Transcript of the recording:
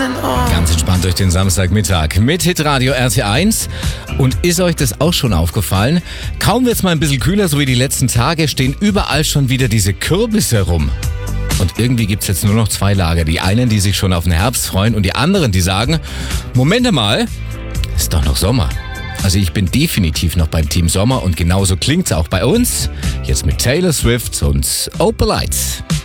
Ganz entspannt durch den Samstagmittag mit Hitradio RT1. Und ist euch das auch schon aufgefallen? Kaum wird's mal ein bisschen kühler, so wie die letzten Tage, stehen überall schon wieder diese Kürbisse rum. Und irgendwie gibt's jetzt nur noch zwei Lager. Die einen, die sich schon auf den Herbst freuen, und die anderen, die sagen, Moment mal, ist doch noch Sommer. Also ich bin definitiv noch beim Team Sommer und genauso klingt's auch bei uns. Jetzt mit Taylor Swift und Opal Lights.